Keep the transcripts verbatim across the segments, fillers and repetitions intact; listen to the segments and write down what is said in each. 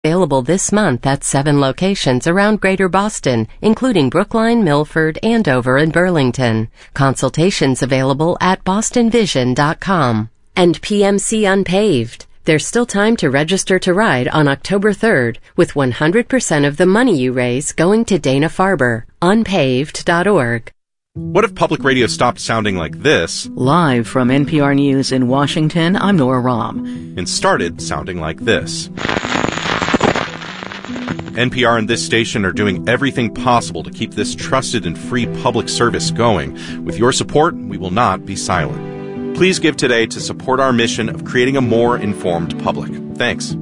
Available this month at seven locations around Greater Boston, including Brookline, Milford, Andover, and Burlington. Consultations available at boston vision dot com. And P M C Unpaved. There's still time to register to ride on October third, with one hundred percent of the money you raise going to Dana-Farber. unpaved dot org. What if public radio stopped sounding like this? Live from N P R News in Washington, I'm Nora Rahm. And started sounding like this. N P R and this station are doing everything possible to keep this trusted and free public service going. With your support, we will not be silent. Please give today to support our mission of creating a more informed public. Thanks.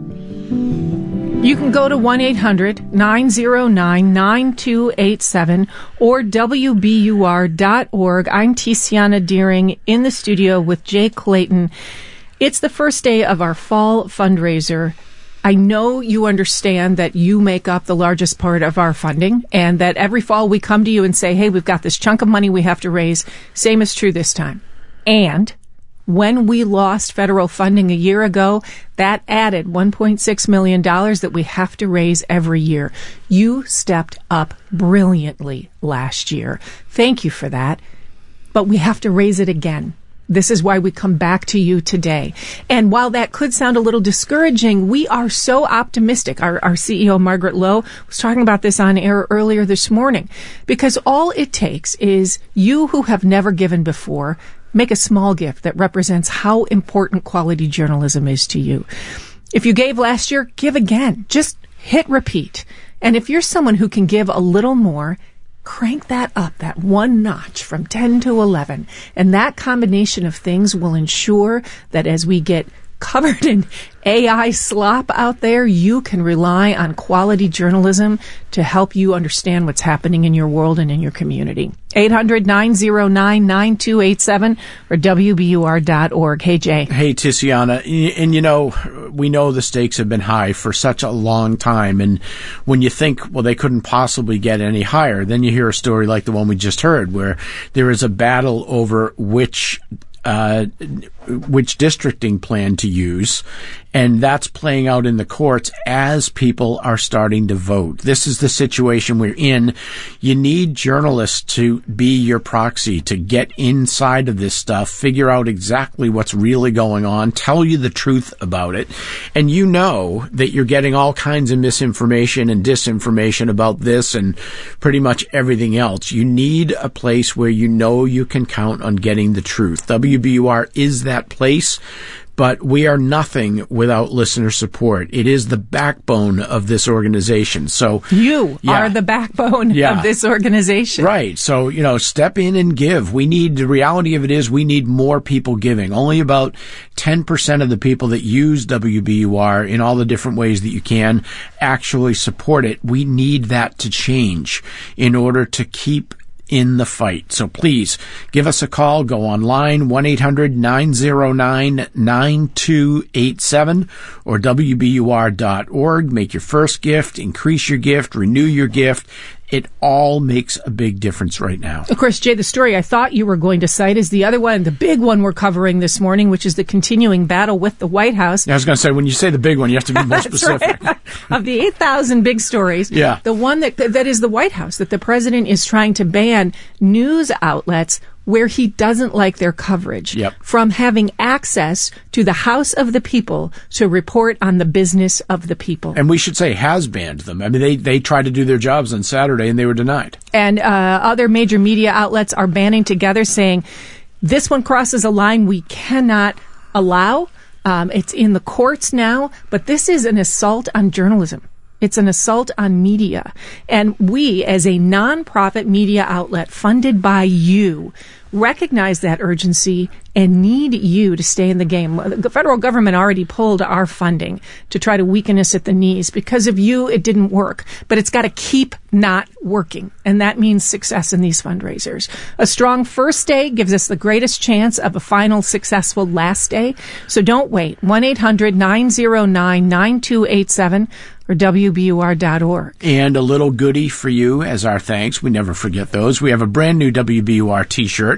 You can go to one eight hundred nine oh nine nine two eight seven or W B U R dot org. I'm Tiziana Deering in the studio with Jay Clayton. It's the first day of our fall fundraiser. I know you understand that you make up the largest part of our funding and that every fall we come to you and say, hey, we've got this chunk of money we have to raise. Same is true this time. And when we lost federal funding a year ago, that added one point six million dollars that we have to raise every year. You stepped up brilliantly last year. Thank you for that. But we have to raise it again. This is why we come back to you today. And while that could sound a little discouraging, we are so optimistic. Our, our C E O, Margaret Lowe, was talking about this on air earlier this morning. Because all it takes is you who have never given before, make a small gift that represents how important quality journalism is to you. If you gave last year, give again. Just hit repeat. And if you're someone who can give a little more, crank that up, that one notch from ten to eleven. And that combination of things will ensure that as we get covered in A I slop out there, you can rely on quality journalism to help you understand what's happening in your world and in your community. eight hundred nine oh nine nine two eight seven or W B U R dot org. Hey, Jay. Hey, Tiziana. And, you know, we know the stakes have been high for such a long time. And when you think, well, they couldn't possibly get any higher, then you hear a story like the one we just heard, where there is a battle over which Uh, which districting plan to use, and that's playing out in the courts as people are starting to vote. This is the situation we're in. You need journalists to be your proxy, to get inside of this stuff, figure out exactly what's really going on, tell you the truth about it, and you know that you're getting all kinds of misinformation and disinformation about this and pretty much everything else. You need a place where you know you can count on getting the truth. W B U R is that place, but we are nothing without listener support. It is the backbone of this organization. So you yeah. are the backbone yeah. of this organization. Right. So, you know, step in and give. We need, the reality of it is we need more people giving. Only about ten percent of the people that use W B U R in all the different ways that you can actually support it. We need that to change in order to keep in the fight. So please give us a call. Go online, one eight hundred nine oh nine nine two eight seven or W B U R dot org. Make your first gift, increase your gift, renew your gift. It all makes a big difference right now. Of course, Jay, the story I thought you were going to cite is the other one, the big one we're covering this morning, which is the continuing battle with the White House. I was going to say, when you say the big one, you have to be more specific. Right. Of the eight thousand big stories, yeah. the one that that is the White House, that the president is trying to ban news outlets where he doesn't like their coverage yep. from having access to the House of the People to report on the business of the people. And we should say has banned them. I mean, they, they tried to do their jobs on Saturday and they were denied. And uh, other major media outlets are banding together saying this one crosses a line we cannot allow. Um, it's in the courts now, but this is an assault on journalism. It's an assault on media. And we, as a nonprofit media outlet funded by you, recognize that urgency and need you to stay in the game. The federal government already pulled our funding to try to weaken us at the knees. Because of you, it didn't work. But it's got to keep not working. And that means success in these fundraisers. A strong first day gives us the greatest chance of a final successful last day. So don't wait. one eight hundred nine oh nine nine two eight seven or W B U R dot org. And a little goodie for you as our thanks. We never forget those. We have a brand new W B U R t-shirt.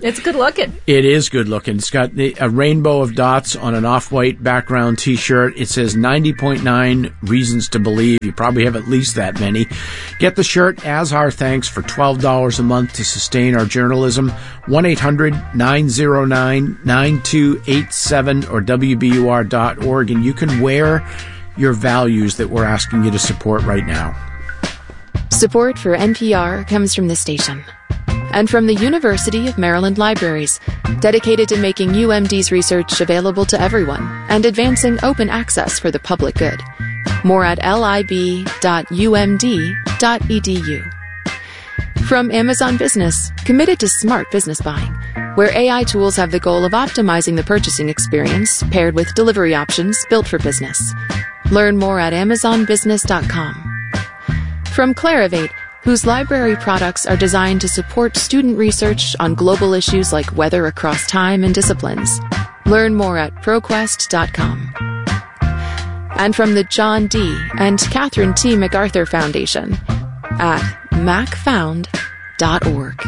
shirt. It's good looking. It is good looking. It's got the, a rainbow of dots on an off-white background T-shirt. It says ninety point nine Reasons to Believe. You probably have at least that many. Get the shirt as our thanks for twelve dollars a month to sustain our journalism. one eight hundred nine oh nine nine two eight seven or W B U R dot org, and you can wear your values that we're asking you to support right now. Support for N P R comes from this station and from the University of Maryland Libraries, dedicated to making U M D's research available to everyone and advancing open access for the public good. More at lib dot u m d dot e d u. From Amazon Business, committed to smart business buying, where A I tools have the goal of optimizing the purchasing experience paired with delivery options built for business. Learn more at amazon business dot com. From Clarivate, whose library products are designed to support student research on global issues like weather across time and disciplines. Learn more at proquest dot com. And from the John D. and Catherine T. MacArthur Foundation at mac found dot org.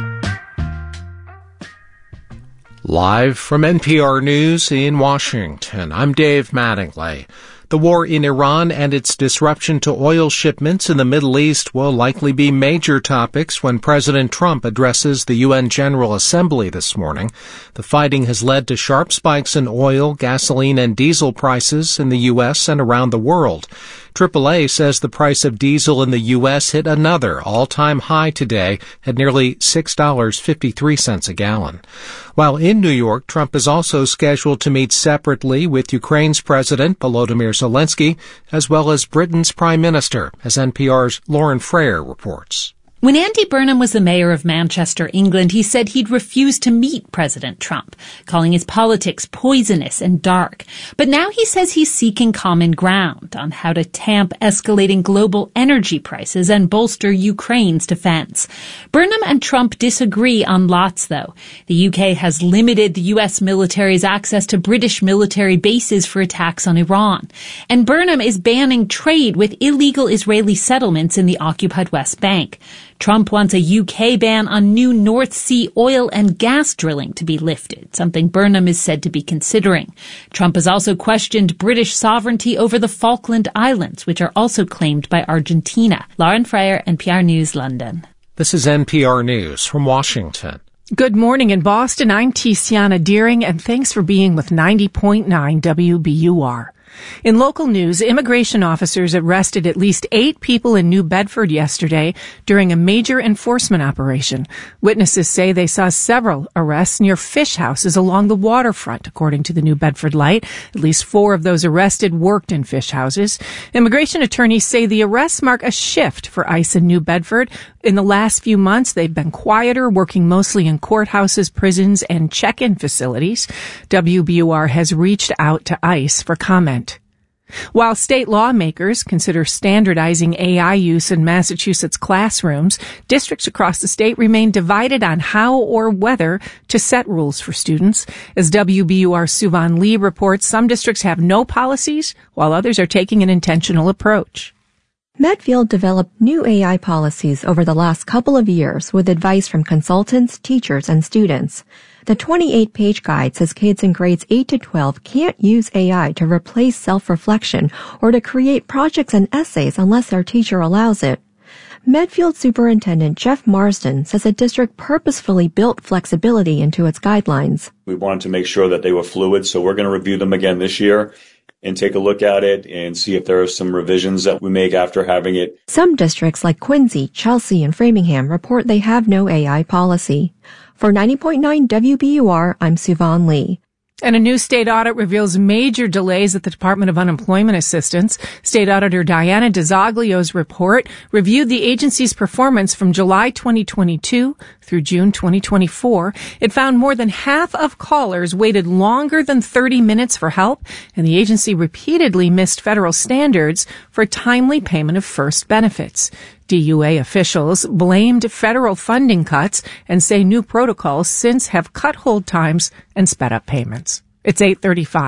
Live from N P R News in Washington, I'm Dave Mattingly. The war in Iran and its disruption to oil shipments in the Middle East will likely be major topics when President Trump addresses the U N General Assembly this morning. The fighting has led to sharp spikes in oil, gasoline, and diesel prices in the U S and around the world. triple A says the price of diesel in the U S hit another all-time high today at nearly six dollars and fifty-three cents a gallon. While in New York, Trump is also scheduled to meet separately with Ukraine's President Volodymyr Zelensky, as well as Britain's Prime Minister, as N P R's Lauren Frayer reports. When Andy Burnham was the mayor of Manchester, England, he said he'd refuse to meet President Trump, calling his politics poisonous and dark. But now he says he's seeking common ground on how to tamp escalating global energy prices and bolster Ukraine's defense. Burnham and Trump disagree on lots, though. The U K has limited the U S military's access to British military bases for attacks on Iran. And Burnham is banning trade with illegal Israeli settlements in the occupied West Bank. Trump wants a U K ban on new North Sea oil and gas drilling to be lifted, something Burnham is said to be considering. Trump has also questioned British sovereignty over the Falkland Islands, which are also claimed by Argentina. Lauren Frayer, N P R News, London. This is N P R News from Washington. Good morning in Boston. I'm Tiziana Deering, and thanks for being with ninety point nine W B U R. In local news, immigration officers arrested at least eight people in New Bedford yesterday during a major enforcement operation. Witnesses say they saw several arrests near fish houses along the waterfront, according to the New Bedford Light. At least four of those arrested worked in fish houses. Immigration attorneys say the arrests mark a shift for ICE in New Bedford. In the last few months, they've been quieter, working mostly in courthouses, prisons, and check-in facilities. W B U R has reached out to ICE for comment. While state lawmakers consider standardizing A I use in Massachusetts classrooms, districts across the state remain divided on how or whether to set rules for students. As W B U R's Suvan Lee reports, some districts have no policies, while others are taking an intentional approach. Medfield developed new A I policies over the last couple of years with advice from consultants, teachers, and students. The twenty-eight page guide says kids in grades eight to twelve can't use A I to replace self-reflection or to create projects and essays unless their teacher allows it. Medfield Superintendent Jeff Marsden says the district purposefully built flexibility into its guidelines. We wanted to make sure that they were fluid, so we're going to review them again this year and take a look at it and see if there are some revisions that we make after having it. Some districts like Quincy, Chelsea, and Framingham report they have no A I policy. For ninety point nine W B U R, I'm Suvan Lee. And a new state audit reveals major delays at the Department of Unemployment Assistance. State Auditor Diana DiZoglio's report reviewed the agency's performance from July twenty twenty-two through June twenty twenty-four. It found more than half of callers waited longer than thirty minutes for help, and the agency repeatedly missed federal standards for timely payment of first benefits. D U A officials blamed federal funding cuts and say new protocols since have cut hold times and sped up payments. It's eight thirty-five.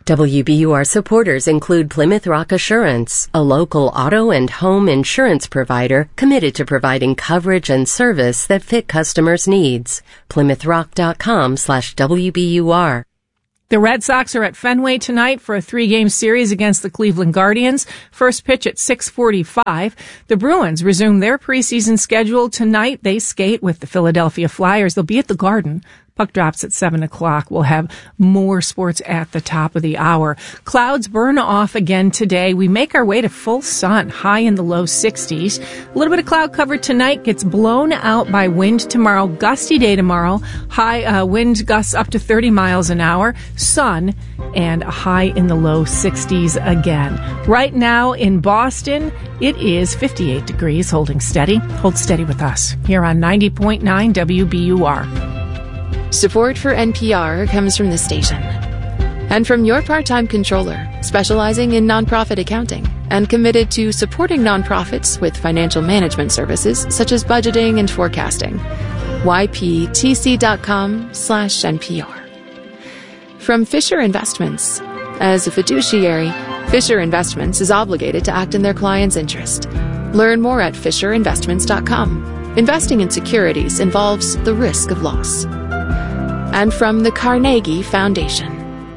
W B U R supporters include Plymouth Rock Assurance, a local auto and home insurance provider committed to providing coverage and service that fit customers' needs. plymouth rock dot com slash W B U R. The Red Sox are at Fenway tonight for a three-game series against the Cleveland Guardians. First pitch at six forty-five. The Bruins resume their preseason schedule tonight. They skate with the Philadelphia Flyers. They'll be at the Garden. Puck drops at seven o'clock. We'll have more sports at the top of the hour. Clouds burn off again today. We make our way to full sun, high in the low sixties. A little bit of cloud cover tonight, gets blown out by wind tomorrow. Gusty day tomorrow. High uh, wind gusts up to thirty miles an hour. Sun and a high in the low sixties again. Right now in Boston, it is fifty-eight degrees, holding steady. Hold steady with us here on ninety point nine W B U R. Support for N P R comes from the station and from your part-time controller, specializing in nonprofit accounting and committed to supporting nonprofits with financial management services such as budgeting and forecasting. Y P T C dot com slash N P R. From Fisher Investments. As a fiduciary, Fisher Investments is obligated to act in their client's interest. Learn more at fisher investments dot com. Investing in securities involves the risk of loss. And from the Carnegie Foundation.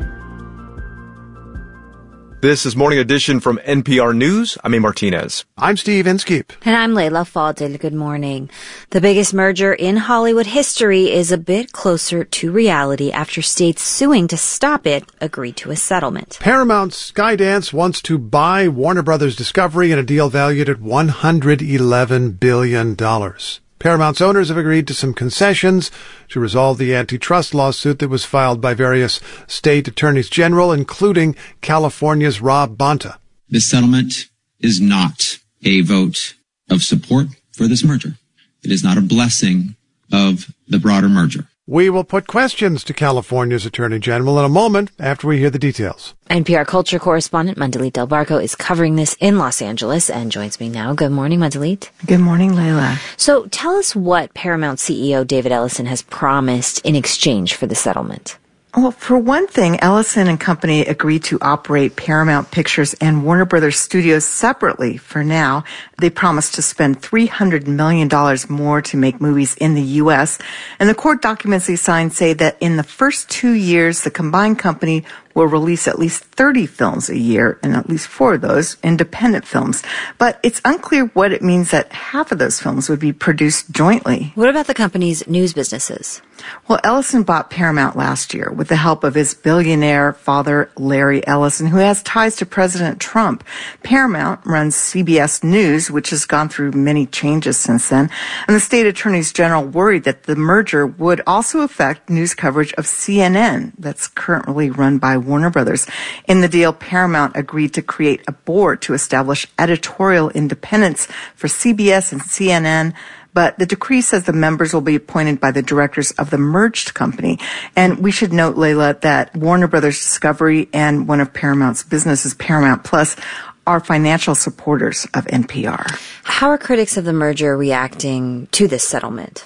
This is Morning Edition from N P R News. I'm A. Martinez. I'm Steve Inskeep. And I'm Layla Fadil. Good morning. The biggest merger in Hollywood history is a bit closer to reality after states suing to stop it agreed to a settlement. Paramount's Skydance wants to buy Warner Brothers Discovery in a deal valued at one hundred eleven billion dollars. Paramount's owners have agreed to some concessions to resolve the antitrust lawsuit that was filed by various state attorneys general, including California's Rob Bonta. This settlement is not a vote of support for this merger. It is not a blessing of the broader merger. We will put questions to California's Attorney General in a moment after we hear the details. N P R culture correspondent Mandalit Del Barco is covering this in Los Angeles and joins me now. Good morning, Mandalit. Good morning, Layla. So tell us what Paramount C E O David Ellison has promised in exchange for the settlement. Well, for one thing, Ellison and Company agreed to operate Paramount Pictures and Warner Brothers Studios separately for now. They promised to spend three hundred million dollars more to make movies in the U S. And the court documents they signed say that in the first two years, the combined company will release at least thirty films a year, and at least four of those independent films. But it's unclear what it means that half of those films would be produced jointly. What about the company's news businesses? Well, Ellison bought Paramount last year with the help of his billionaire father, Larry Ellison, who has ties to President Trump. Paramount runs C B S News, which has gone through many changes since then. And the state attorneys general worried that the merger would also affect news coverage of C N N, that's currently run by Warner Brothers. In the deal, Paramount agreed to create a board to establish editorial independence for C B S and C N N. But the decree says the members will be appointed by the directors of the merged company. And we should note, Layla, that Warner Brothers Discovery and one of Paramount's businesses, Paramount Plus, are financial supporters of N P R. How are critics of the merger reacting to this settlement?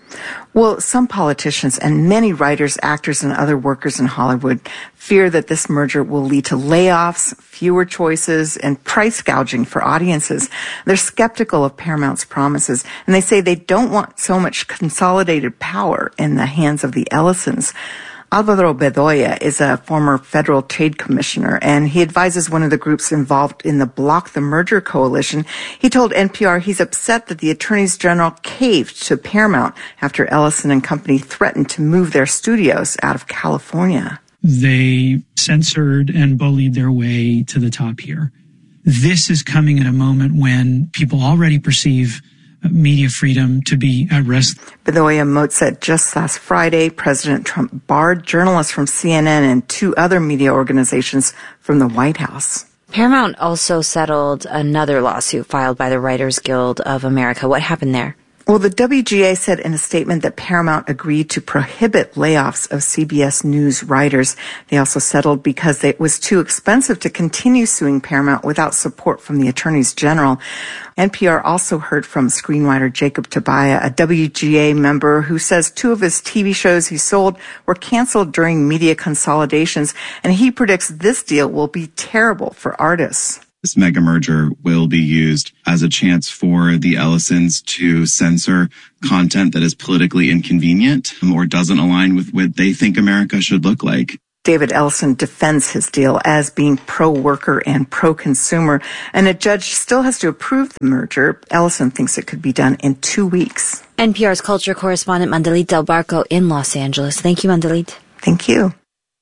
Well, some politicians and many writers, actors, and other workers in Hollywood fear that this merger will lead to layoffs, fewer choices, and price gouging for audiences. They're skeptical of Paramount's promises, and they say they don't want so much consolidated power in the hands of the Ellisons. Alvaro Bedoya is a former federal trade commissioner, and he advises one of the groups involved in the Block the Merger coalition. He told N P R he's upset that the attorneys general caved to Paramount after Ellison and Company threatened to move their studios out of California. They censored and bullied their way to the top here. This is coming at a moment when people already perceive media freedom to be at risk. Bedoya Moat said just last Friday, President Trump barred journalists from C N N and two other media organizations from the White House. Paramount also settled another lawsuit filed by the Writers Guild of America. What happened there? Well, the W G A said in a statement that Paramount agreed to prohibit layoffs of C B S News writers. They also settled because it was too expensive to continue suing Paramount without support from the attorneys general. N P R also heard from screenwriter Jacob Tobiah, a W G A member who says two of his T V shows he sold were canceled during media consolidations, and he predicts this deal will be terrible for artists. This mega merger will be used as a chance for the Ellisons to censor content that is politically inconvenient or doesn't align with what they think America should look like. David Ellison defends his deal as being pro-worker and pro-consumer, and a judge still has to approve the merger. Ellison thinks it could be done in two weeks. N P R's culture correspondent Mandalit Del Barco in Los Angeles. Thank you, Mandalit. Thank you.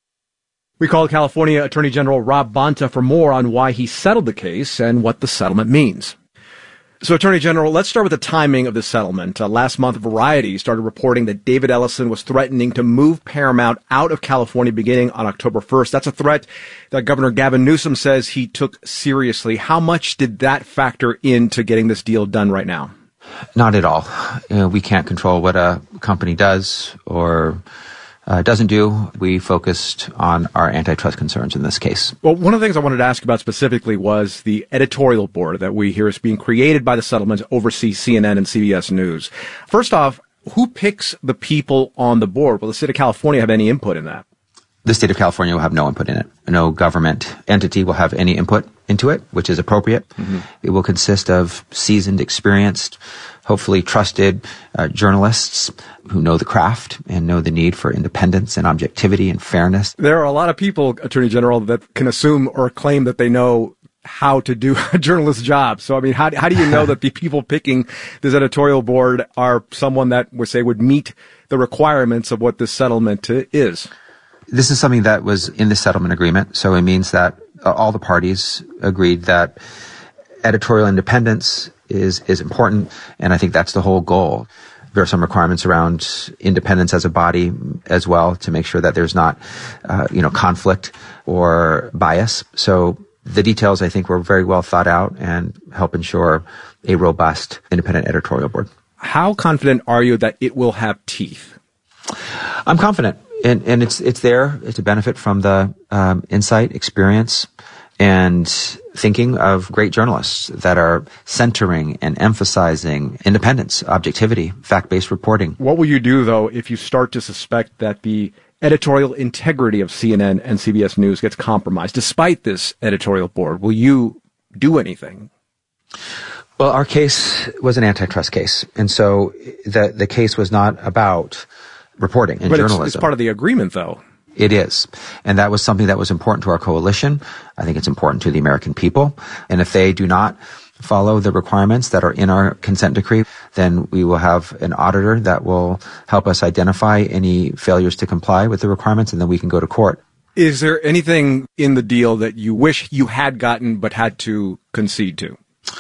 We called California Attorney General Rob Bonta for more on why he settled the case and what the settlement means. So, Attorney General, let's start with the timing of the settlement. Uh, last month, Variety started reporting that David Ellison was threatening to move Paramount out of California beginning on October first. That's a threat that Governor Gavin Newsom says he took seriously. How much did that factor into getting this deal done right now? Not at all. You know, we can't control what a company does or Uh, doesn't do. We focused on our antitrust concerns in this case. Well, one of the things I wanted to ask about specifically was the editorial board that we hear is being created by the settlement to oversee C N N and C B S News. First off, who picks the people on the board? Will the state of California have any input in that? The state of California will have no input in it. No government entity will have any input into it, which is appropriate. Mm-hmm. It will consist of seasoned, experienced, hopefully trusted uh, journalists who know the craft and know the need for independence and objectivity and fairness. There are a lot of people, Attorney General, that can assume or claim that they know how to do a journalist's job. So, I mean, how, how do you know that the people picking this editorial board are someone that would say would meet the requirements of what this settlement is? This is something that was in the settlement agreement. So it means that uh, all the parties agreed that editorial independence is, is important. And I think that's the whole goal. There are some requirements around independence as a body as well to make sure that there's not, uh, you know, conflict or bias. So the details, I think, were very well thought out and help ensure a robust independent editorial board. How confident are you that it will have teeth? I'm confident. And, and it's, it's there to benefit from the, um, insight, experience, and thinking of great journalists that are centering and emphasizing independence, objectivity, fact-based reporting. What will you do, though, if you start to suspect that the editorial integrity of C N N and C B S News gets compromised, despite this editorial board? Will you do anything? Well, our case was an antitrust case, and so the, the case was not about reporting and but journalism. It's, it's part of the agreement, though. It is. And that was something that was important to our coalition. I think it's important to the American people. And if they do not follow the requirements that are in our consent decree, then we will have an auditor that will help us identify any failures to comply with the requirements, and then we can go to court. Is there anything in the deal that you wish you had gotten but had to concede to?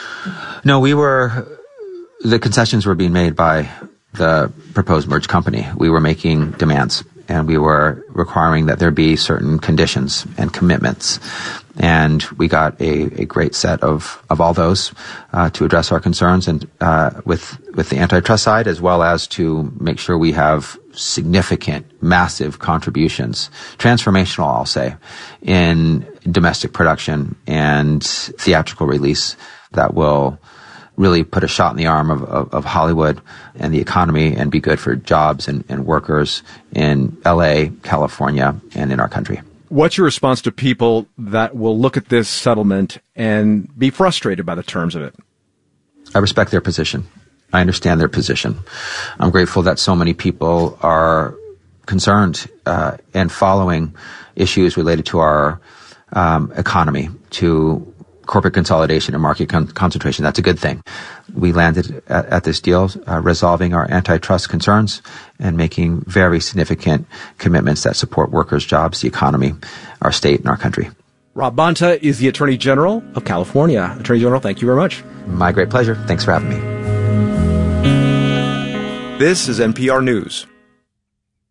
No, we were, the concessions were being made by the proposed merged company. We were making demands, and we were requiring that there be certain conditions and commitments. And we got a, a great set of, of all those uh, to address our concerns and uh, with with the antitrust side, as well as to make sure we have significant, massive contributions, transformational, I'll say, in domestic production and theatrical release that will really put a shot in the arm of, of, of Hollywood and the economy and be good for jobs and, and workers in L A, California, and in our country. What's your response to people that will look at this settlement and be frustrated by the terms of it? I respect their position. I understand their position. I'm grateful that so many people are concerned uh, and following issues related to our um, economy, to corporate consolidation and market con- concentration. That's a good thing. We landed at, at this deal, uh, resolving our antitrust concerns and making very significant commitments that support workers, jobs, the economy, our state, and our country. Rob Bonta is the Attorney General of California. Attorney General, thank you very much. My great pleasure. Thanks for having me. This is N P R News.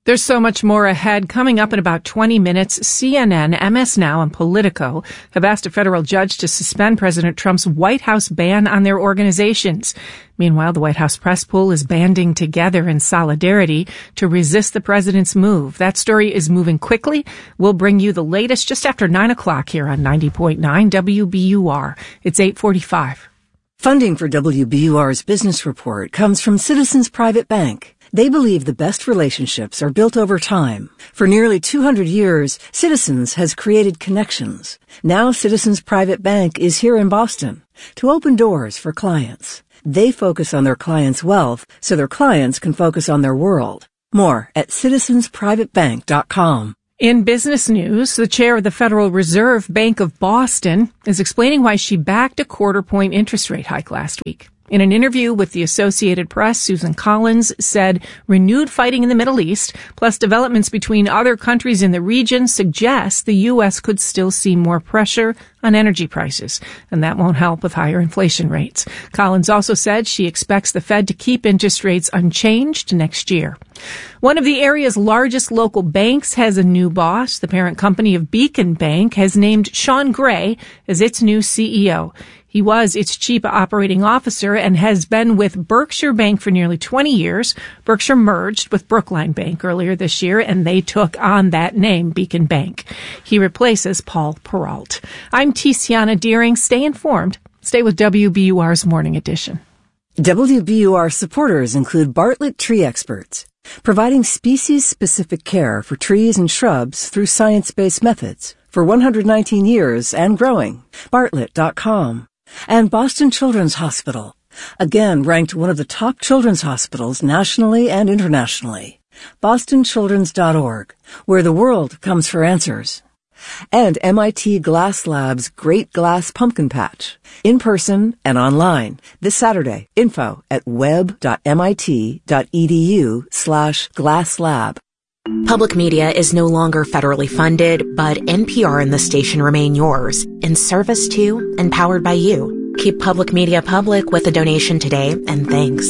There's so much more ahead. Coming up in about twenty minutes, C N N, M S Now, and Politico have asked a federal judge to suspend President Trump's White House ban on their organizations. Meanwhile, the White House press pool is banding together in solidarity to resist the president's move. That story is moving quickly. We'll bring you the latest just after nine o'clock here on ninety point nine W B U R. It's eight forty-five. Funding for W B U R's business report comes from Citizens Private Bank. They believe the best relationships are built over time. For nearly two hundred years, Citizens has created connections. Now Citizens Private Bank is here in Boston to open doors for clients. They focus on their clients' wealth so their clients can focus on their world. More at citizens private bank dot com. In business news, the chair of the Federal Reserve Bank of Boston is explaining why she backed a quarter point interest rate hike last week. In an interview with the Associated Press, Susan Collins said renewed fighting in the Middle East, plus developments between other countries in the region, suggest the U S could still see more pressure on energy prices, and that won't help with higher inflation rates. Collins also said she expects the Fed to keep interest rates unchanged next year. One of the area's largest local banks has a new boss. The parent company of Beacon Bank has named Sean Gray as its new C E O. He was its chief operating officer and has been with Berkshire Bank for nearly twenty years. Berkshire merged with Brookline Bank earlier this year, and they took on that name, Beacon Bank. He replaces Paul Perrault. I'm Tiziana Deering. Stay informed. Stay with W B U R's Morning Edition. W B U R supporters include Bartlett Tree Experts, providing species-specific care for trees and shrubs through science-based methods for one hundred nineteen years and growing. Bartlett dot com. And Boston Children's Hospital, again ranked one of the top children's hospitals nationally and internationally. boston children's dot org, where the world comes for answers. And M I T Glass Lab's Great Glass Pumpkin Patch, in person and online, this Saturday. Info at web dot mit dot edu slash glasslab. Public media is no longer federally funded, but N P R and the station remain yours, in service to and powered by you. Keep public media public with a donation today, and thanks.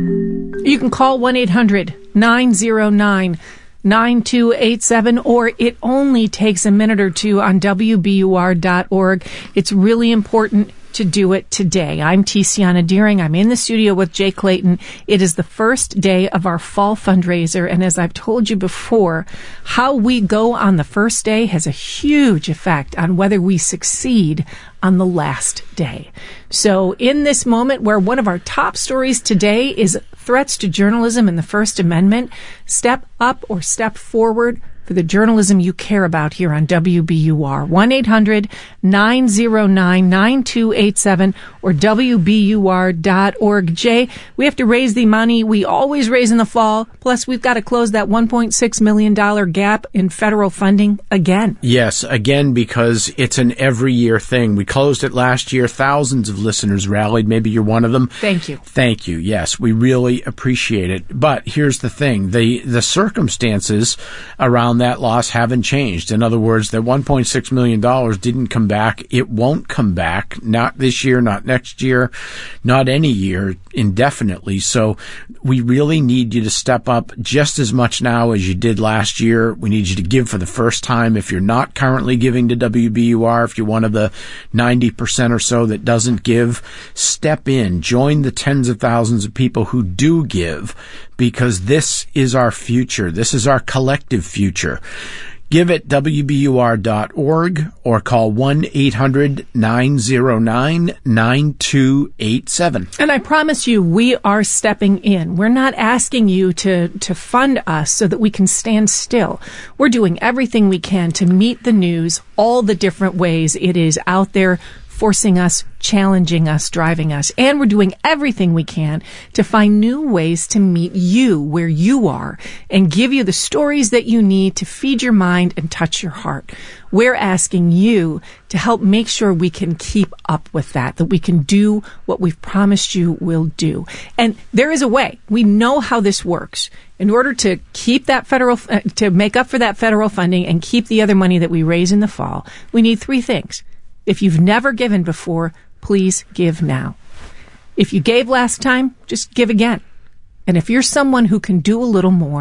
You can call one eight hundred nine oh nine nine two eight seven, or it only takes a minute or two on W B U R dot org. It's really important to do it today. I'm Tiziana Deering. I'm in the studio with Jay Clayton. It is the first day of our fall fundraiser, and as I've told you before, how we go on the first day has a huge effect on whether we succeed on the last day. So in this moment where one of our top stories today is threats to journalism and the First Amendment, step up or step forward for the journalism you care about here on W B U R. one eight hundred nine oh nine nine two eight seven or W B U R dot org. Jay, we have to raise the money we always raise in the fall. Plus, we've got to close that one point six million dollars gap in federal funding again. Yes, again, because it's an every year thing. We closed it last year. Thousands of listeners rallied. Maybe you're one of them. Thank you. Thank you. Yes, we really appreciate it. But here's the thing. The, the circumstances around that loss haven't changed. In other words, that one point six million dollars didn't come back. It won't come back. Not this year, not next year, not any year, indefinitely. So we really need you to step up just as much now as you did last year. We need you to give for the first time. If you're not currently giving to W B U R, if you're one of the ninety percent or so that doesn't give, step in. Join the tens of thousands of people who do give, because this is our future. This is our collective future. Give at W B U R dot org or call one eight hundred nine oh nine nine two eight seven. And I promise you, we are stepping in. We're not asking you to, to fund us so that we can stand still. We're doing everything we can to meet the news, all the different ways it is out there, forcing us, challenging us, driving us. And we're doing everything we can to find new ways to meet you where you are and give you the stories that you need to feed your mind and touch your heart. We're asking you to help make sure we can keep up with that, that we can do what we've promised you we'll do. And there is a way. We know how this works. In order to keep that federal, uh, to make up for that federal funding and keep the other money that we raise in the fall, we need three things. If you've never given before, please give now. If you gave last time, just give again. And if you're someone who can do a little more,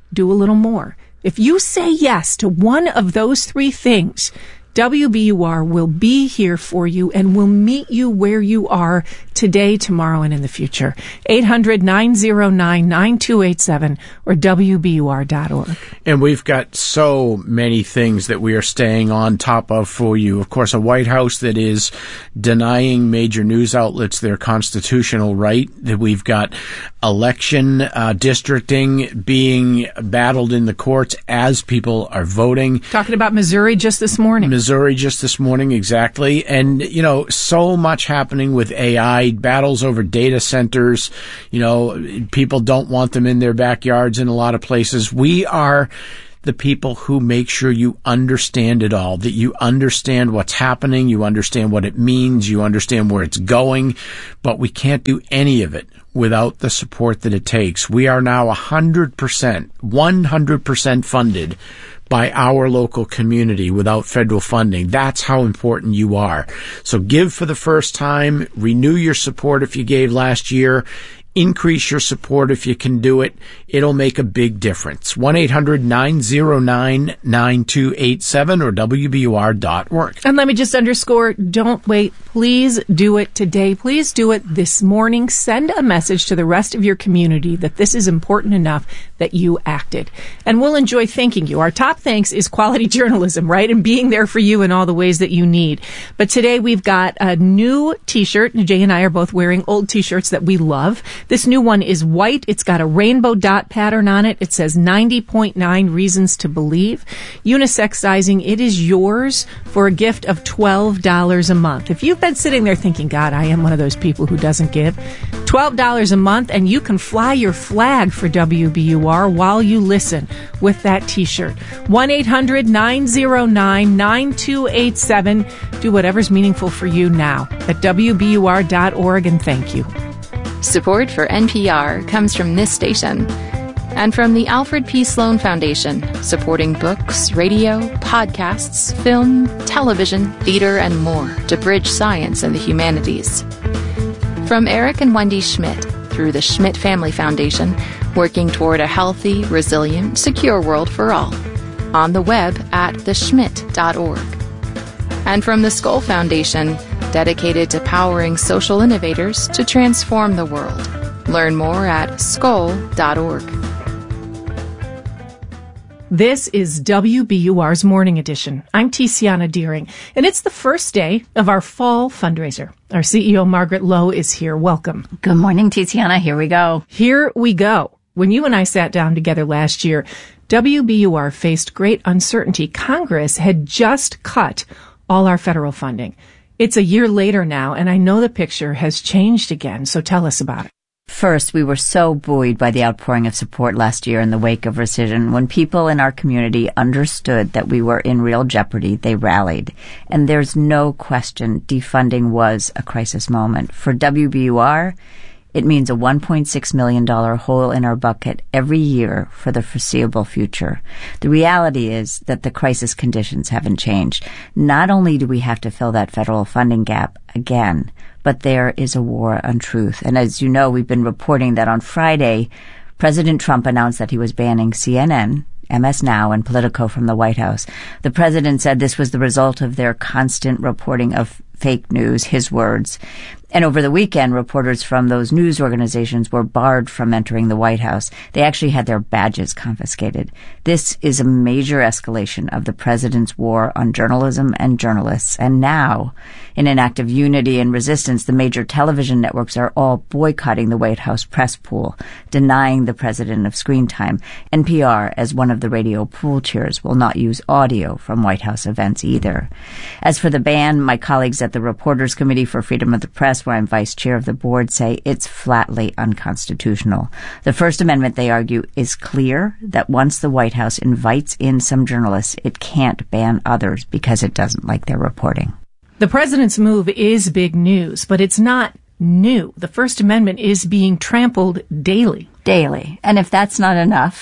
do a little more. If you say yes to one of those three things, W B U R will be here for you and will meet you where you are today, tomorrow, and in the future. eight hundred, nine oh nine, nine two eight seven or W B U R dot org. And we've got so many things that we are staying on top of for you. Of course, a White House that is denying major news outlets their constitutional right. That we've got election uh, districting being battled in the courts as people are voting. Talking about Missouri just this morning. Missouri just this morning, exactly. And, you know, so much happening with A I, battles over data centers. You know, people don't want them in their backyards in a lot of places. We are the people who make sure you understand it all, that you understand what's happening, you understand what it means, you understand where it's going, but we can't do any of it without the support that it takes. We are now one hundred percent, one hundred percent funded by our local community without federal funding. That's how important you are. So give for the first time, renew your support if you gave last year, increase your support if you can do it. It'll make a big difference. one eight hundred, nine oh nine, nine two eight seven or W B U R dot org. And let me just underscore, don't wait. Please do it today. Please do it this morning. Send a message to the rest of your community that this is important enough that you acted. And we'll enjoy thanking you. Our top thanks is quality journalism, right? And being there for you in all the ways that you need. But today we've got a new t-shirt. Jay and I are both wearing old t-shirts that we love. This new one is white. It's got a rainbow dot pattern on it. It says ninety point nine Reasons to Believe. Unisex sizing. It is yours for a gift of twelve dollars a month. If you've been sitting there thinking, God, I am one of those people who doesn't give, twelve dollars a month, and you can fly your flag for W B U R while you listen with that t-shirt. one eight hundred, nine oh nine, nine two eight seven. Do whatever's meaningful for you now at W B U R dot org, and thank you. Support for N P R comes from this station and from the Alfred P. Sloan Foundation, supporting books, radio, podcasts, film, television, theater, and more to bridge science and the humanities. From Eric and Wendy Schmidt through the Schmidt Family Foundation, working toward a healthy, resilient, secure world for all. On the web at the schmidt dot org. And from the Skoll Foundation, dedicated to powering social innovators to transform the world. Learn more at skoll dot org. This is W B U R's Morning Edition. I'm Tiziana Deering, and it's the first day of our fall fundraiser. Our C E O, Margaret Lowe, is here. Welcome. Good morning, Tiziana. Here we go. Here we go. When you and I sat down together last year, W B U R faced great uncertainty. Congress had just cut all our federal funding. It's a year later now, and I know the picture has changed again, so tell us about it. First, we were so buoyed by the outpouring of support last year in the wake of rescission. When people in our community understood that we were in real jeopardy, they rallied. And there's no question defunding was a crisis moment. For W B U R, it means a one point six million dollars hole in our bucket every year for the foreseeable future. The reality is that the crisis conditions haven't changed. Not only do we have to fill that federal funding gap again, but there is a war on truth. And as you know, we've been reporting that on Friday, President Trump announced that he was banning C N N, M S Now, and Politico from the White House. The president said this was the result of their constant reporting of fake news, his words. And over the weekend, reporters from those news organizations were barred from entering the White House. They actually had their badges confiscated. This is a major escalation of the president's war on journalism and journalists. And now, in an act of unity and resistance, the major television networks are all boycotting the White House press pool, denying the president of screen time. N P R, as one of the radio pool chairs, will not use audio from White House events either. As for the ban, my colleagues at the Reporters Committee for Freedom of the Press, where I'm vice chair of the board, say it's flatly unconstitutional. The First Amendment, they argue, is clear that once the White House invites in some journalists, it can't ban others because it doesn't like their reporting. The president's move is big news, but it's not new. The First Amendment is being trampled daily. Daily. And if that's not enough,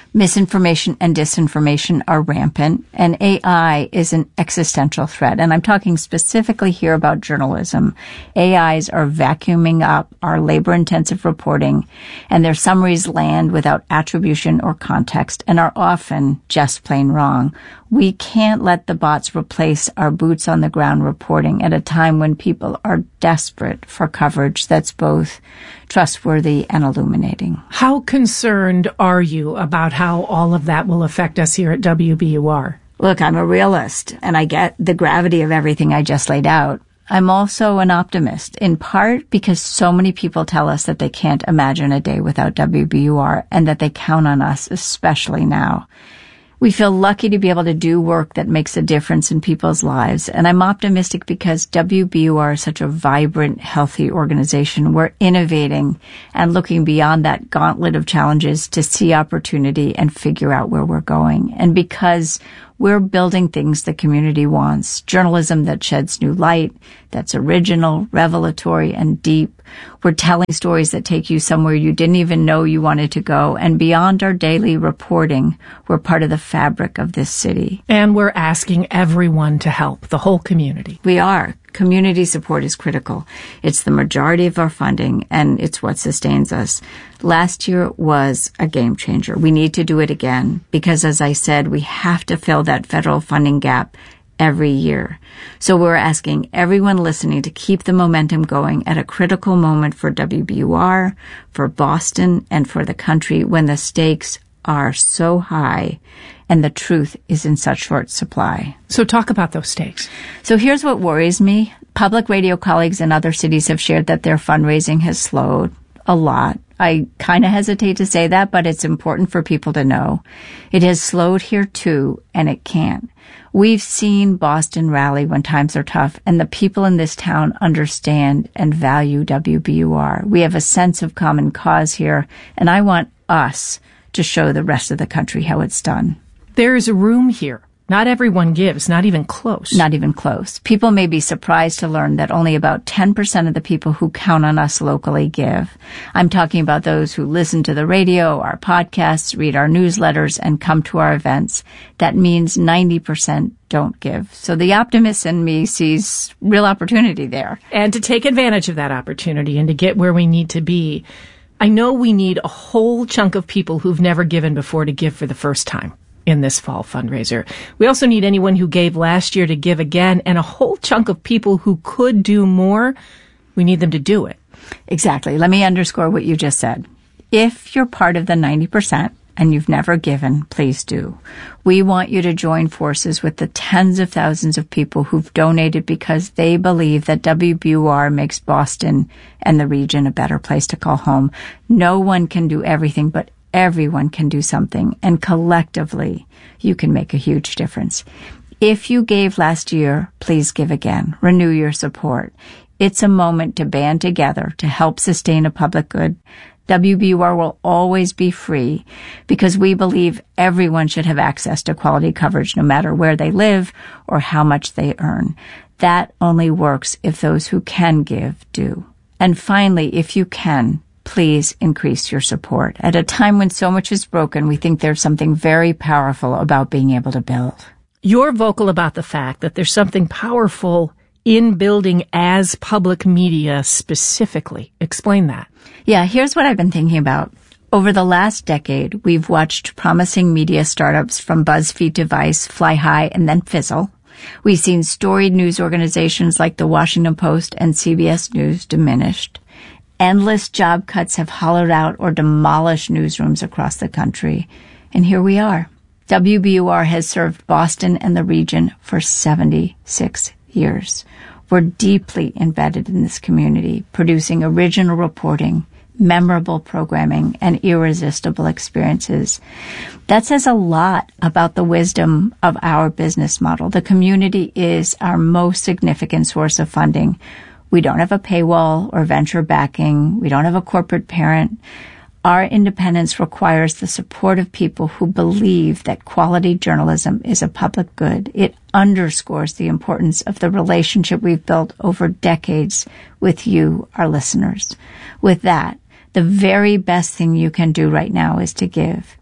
Misinformation and disinformation are rampant, and A I is an existential threat. And I'm talking specifically here about journalism. A Is are vacuuming up our labor-intensive reporting, and their summaries land without attribution or context and are often just plain wrong. We can't let the bots replace our boots-on-the-ground reporting at a time when people are desperate for coverage that's both trustworthy and illuminating. How concerned are you about how all of that will affect us here at W B U R? Look, I'm a realist, and I get the gravity of everything I just laid out. I'm also an optimist, in part because so many people tell us that they can't imagine a day without W B U R and that they count on us, especially now. We feel lucky to be able to do work that makes a difference in people's lives, and I'm optimistic because W B U R is such a vibrant, healthy organization. We're innovating and looking beyond that gauntlet of challenges to see opportunity and figure out where we're going. And because we're building things the community wants, journalism that sheds new light, that's original, revelatory, and deep. We're telling stories that take you somewhere you didn't even know you wanted to go. And beyond our daily reporting, we're part of the fabric of this city. And we're asking everyone to help, the whole community. We are. Community support is critical. It's the majority of our funding, and it's what sustains us. Last year was a game changer. We need to do it again because, as I said, we have to fill that federal funding gap every year. So we're asking everyone listening to keep the momentum going at a critical moment for W B U R, for Boston, and for the country when the stakes are so high and the truth is in such short supply. So talk about those stakes. So here's what worries me. Public radio colleagues in other cities have shared that their fundraising has slowed a lot. I kind of hesitate to say that, but it's important for people to know. It has slowed here too, and it can't. We've seen Boston rally when times are tough, and the people in this town understand and value W B U R. We have a sense of common cause here, and I want us to show the rest of the country how it's done. There is a room here. Not everyone gives, not even close. Not even close. People may be surprised to learn that only about ten percent of the people who count on us locally give. I'm talking about those who listen to the radio, our podcasts, read our newsletters, and come to our events. That means ninety percent don't give. So the optimist in me sees real opportunity there. And to take advantage of that opportunity and to get where we need to be, I know we need a whole chunk of people who've never given before to give for the first time in this fall fundraiser. We also need anyone who gave last year to give again, and a whole chunk of people who could do more. We need them to do it. Exactly. Let me underscore what you just said. If you're part of the ninety percent and you've never given, please do. We want you to join forces with the tens of thousands of people who've donated because they believe that W B U R makes Boston and the region a better place to call home. No one can do everything, but everyone can do something, and collectively, you can make a huge difference. If you gave last year, please give again. Renew your support. It's a moment to band together to help sustain a public good. W B U R will always be free because we believe everyone should have access to quality coverage no matter where they live or how much they earn. That only works if those who can give do. And finally, if you can, please increase your support. At a time when so much is broken, we think there's something very powerful about being able to build. You're vocal about the fact that there's something powerful in building as public media specifically. Explain that. Yeah, here's what I've been thinking about. Over the last decade, we've watched promising media startups from BuzzFeed to Vice fly high and then fizzle. We've seen storied news organizations like the Washington Post and C B S News diminished. Endless job cuts have hollowed out or demolished newsrooms across the country. And here we are. W B U R has served Boston and the region for seventy-six years. We're deeply embedded in this community, producing original reporting, memorable programming, and irresistible experiences. That says a lot about the wisdom of our business model. The community is our most significant source of funding. We don't have a paywall or venture backing. We don't have a corporate parent. Our independence requires the support of people who believe that quality journalism is a public good. It underscores the importance of the relationship we've built over decades with you, our listeners. With that, the very best thing you can do right now is to give.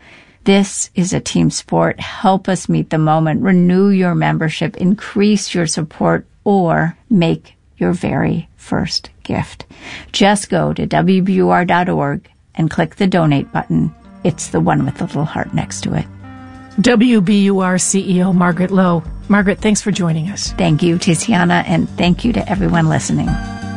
This is a team sport. Help us meet the moment. Renew your membership, increase your support, or make your very first gift. Just go to W B U R dot org and click the donate button. It's the one with the little heart next to it. W B U R C E O Margaret Lowe. Margaret, thanks for joining us. Thank you, Tiziana, and thank you to everyone listening.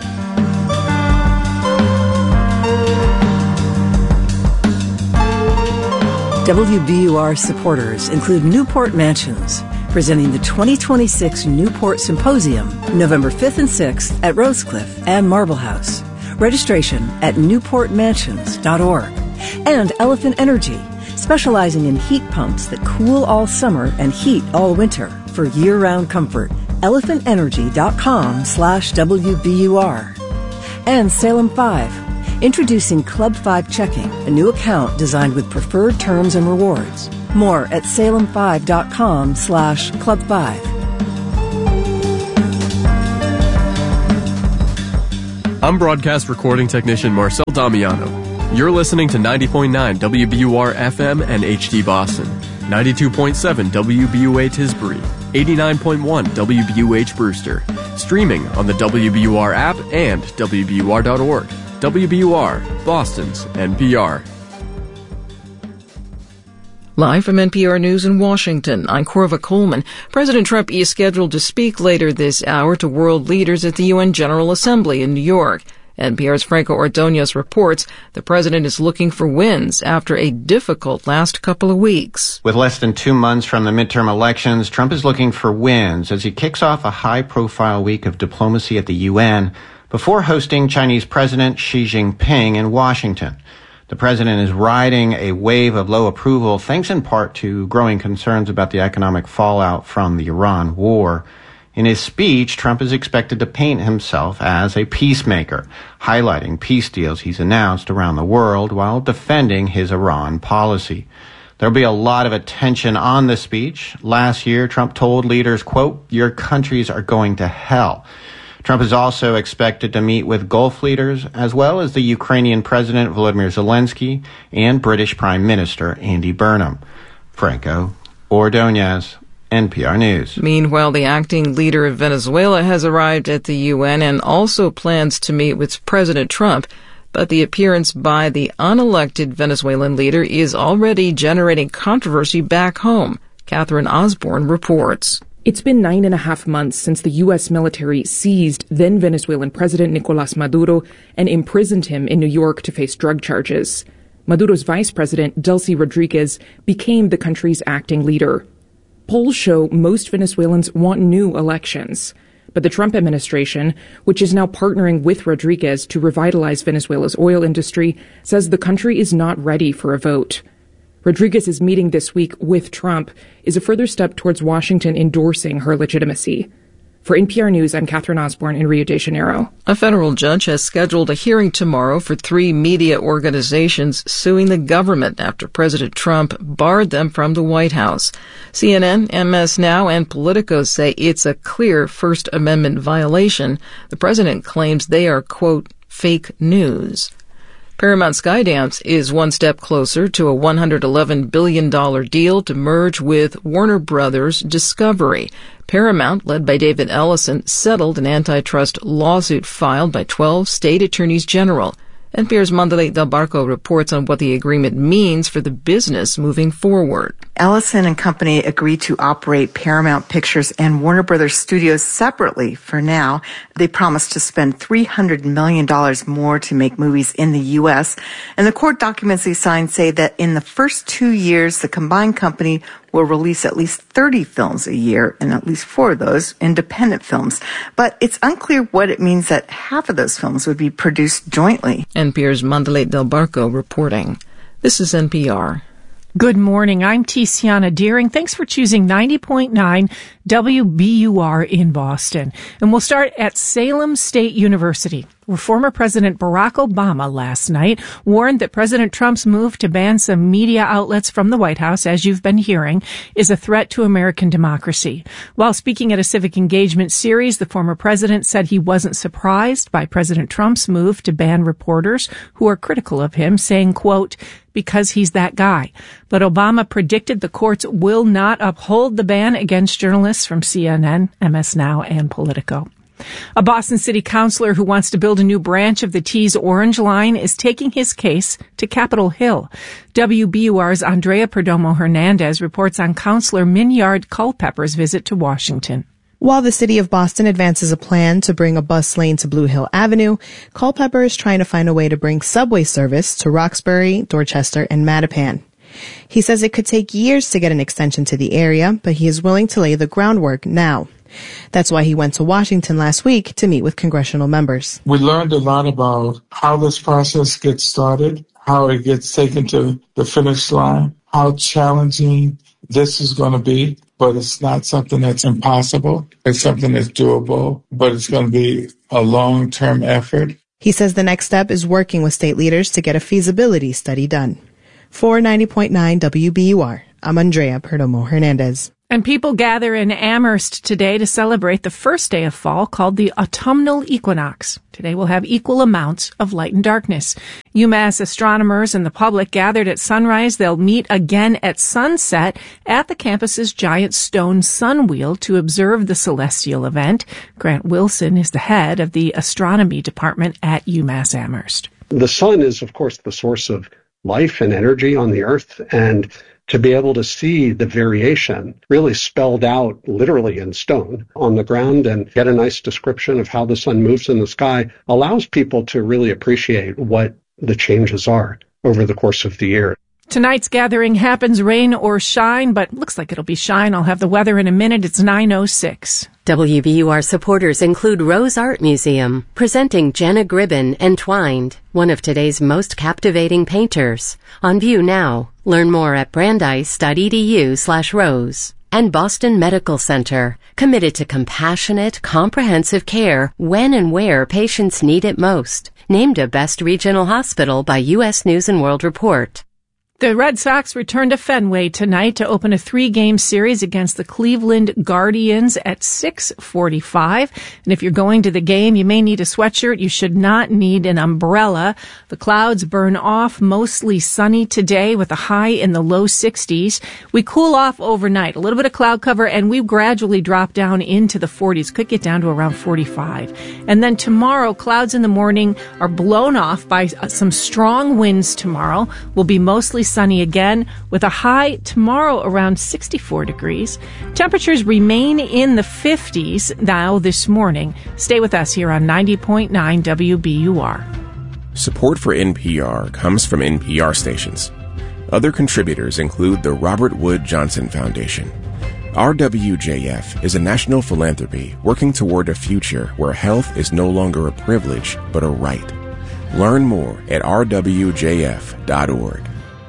W B U R supporters include Newport Mansions, presenting the twenty twenty-six Newport Symposium, November fifth and sixth at Rosecliff and Marble House. Registration at newport mansions dot org. And Elephant Energy, specializing in heat pumps that cool all summer and heat all winter for year-round comfort. elephant energy dot com slash W B U R. And Salem five, introducing Club five Checking, a new account designed with preferred terms and rewards. More at salem five dot com slash club five. I'm broadcast recording technician Marcel Damiano. You're listening to ninety point nine W B U R F M and H D Boston, ninety-two point seven W B U A Tisbury, eighty-nine point one W B U H Brewster, streaming on the W B U R app and W B U R dot org. W B U R, Boston's N P R. Live from N P R News in Washington, I'm Corva Coleman. President Trump is scheduled to speak later this hour to world leaders at the U N General Assembly in New York. N P R's Franco Ordonez reports the president is looking for wins after a difficult last couple of weeks. With less than two months from the midterm elections, Trump is looking for wins as he kicks off a high-profile week of diplomacy at the U N before hosting Chinese President Xi Jinping in Washington. The president is riding a wave of low approval thanks in part to growing concerns about the economic fallout from the Iran war. In his speech, Trump is expected to paint himself as a peacemaker, highlighting peace deals he's announced around the world while defending his Iran policy. There'll be a lot of attention on the speech. Last year, Trump told leaders, quote, "Your countries are going to hell." Trump is also expected to meet with Gulf leaders, as well as the Ukrainian President Volodymyr Zelensky and British Prime Minister Andy Burnham. Franco Ordonez, N P R News. Meanwhile, the acting leader of Venezuela has arrived at the U N and also plans to meet with President Trump. But the appearance by the unelected Venezuelan leader is already generating controversy back home. Catherine Osborne reports. It's been nine and a half months since the U S military seized then Venezuelan President Nicolas Maduro and imprisoned him in New York to face drug charges. Maduro's vice president, Delcy Rodriguez, became the country's acting leader. Polls show most Venezuelans want new elections. But the Trump administration, which is now partnering with Rodriguez to revitalize Venezuela's oil industry, says the country is not ready for a vote. Rodriguez's meeting this week with Trump is a further step towards Washington endorsing her legitimacy. For N P R News, I'm Catherine Osborne in Rio de Janeiro. A federal judge has scheduled a hearing tomorrow for three media organizations suing the government after President Trump barred them from the White House. C N N, M S Now, and Politico say it's a clear First Amendment violation. The president claims they are, quote, fake news. Paramount Skydance is one step closer to a one hundred eleven billion dollars deal to merge with Warner Brothers Discovery. Paramount, led by David Ellison, settled an antitrust lawsuit filed by twelve state attorneys general. N P R's Mandalay Del Barco reports on what the agreement means for the business moving forward. Ellison and Company agreed to operate Paramount Pictures and Warner Brothers Studios separately for now. They promised to spend three hundred million dollars more to make movies in the U S. And the court documents they signed say that in the first two years, the combined company will release at least thirty films a year, and at least four of those independent films. But it's unclear what it means that half of those films would be produced jointly. N P R's Mandalay Del Barco reporting. This is N P R. Good morning. I'm Tiziana Deering. Thanks for choosing ninety point nine W B U R in Boston. And we'll start at Salem State University, where former President Barack Obama last night warned that President Trump's move to ban some media outlets from the White House, as you've been hearing, is a threat to American democracy. While speaking at a civic engagement series, the former president said he wasn't surprised by President Trump's move to ban reporters who are critical of him, saying, quote, because he's that guy. But Obama predicted the courts will not uphold the ban against journalists from C N N, M S Now, and Politico. A Boston City councilor who wants to build a new branch of the T's Orange Line is taking his case to Capitol Hill. W B U R's Andrea Perdomo Hernandez reports on Councilor Minyard Culpepper's visit to Washington. While the city of Boston advances a plan to bring a bus lane to Blue Hill Avenue, Culpepper is trying to find a way to bring subway service to Roxbury, Dorchester, and Mattapan. He says it could take years to get an extension to the area, but he is willing to lay the groundwork now. That's why he went to Washington last week to meet with congressional members. We learned a lot about how this process gets started, how it gets taken to the finish line, how challenging this is going to be, but it's not something that's impossible. It's something that's doable, but it's going to be a long-term effort. He says the next step is working with state leaders to get a feasibility study done. For ninety point nine W B U R, I'm Andrea Perdomo Hernandez. And people gather in Amherst today to celebrate the first day of fall called the autumnal equinox. Today we'll have equal amounts of light and darkness. UMass astronomers and the public gathered at sunrise. They'll meet again at sunset at the campus's giant stone sun wheel to observe the celestial event. Grant Wilson is the head of the astronomy department at UMass Amherst. The sun is, of course, the source of life and energy on the earth, and to be able to see the variation really spelled out literally in stone on the ground and get a nice description of how the sun moves in the sky allows people to really appreciate what the changes are over the course of the year. Tonight's gathering happens rain or shine, but looks like it'll be shine. I'll have the weather in a minute. It's nine oh six. W B U R supporters include Rose Art Museum, presenting Jenna Gribben Entwined, one of today's most captivating painters. On view now. Learn more at brandeis.edu slash rose. And Boston Medical Center, committed to compassionate, comprehensive care when and where patients need it most. Named a Best Regional Hospital by U S News and World Report. The Red Sox return to Fenway tonight to open a three-game series against the Cleveland Guardians at six forty-five. And if you're going to the game, you may need a sweatshirt. You should not need an umbrella. The clouds burn off, mostly sunny today with a high in the low sixties. We cool off overnight, a little bit of cloud cover, and we gradually drop down into the forties. Could get down to around forty-five. And then tomorrow, clouds in the morning are blown off by some strong winds tomorrow. Will be mostly sunny again with a high tomorrow around sixty-four degrees. Temperatures remain in the fifties now this morning. Stay with us here on ninety point nine W B U R. Support for N P R comes from N P R stations. Other contributors include the Robert Wood Johnson Foundation. R W J F is a national philanthropy working toward a future where health is no longer a privilege but a right. Learn more at r w j f dot org.